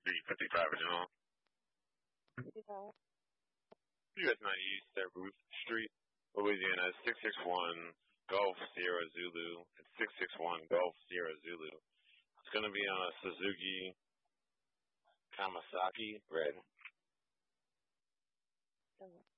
355 original. Yeah. US 90 East at Ruth Street, Louisiana, 661 Golf Sierra Zulu, and 661 Golf Sierra Zulu. It's going to be on a Suzuki Kawasaki red.